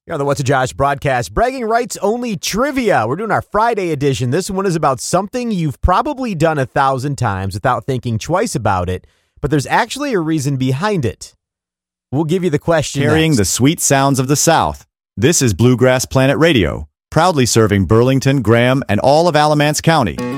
You're on the What's a Josh broadcast. Bragging rights only trivia. We're doing our Friday edition. This one is about something you've probably done 1,000 times without thinking twice about it, but there's actually a reason behind it. We'll give you the question Carrying next. the sweet sounds of the South. This is Bluegrass Planet Radio, proudly serving Burlington, Graham, and all of Alamance County.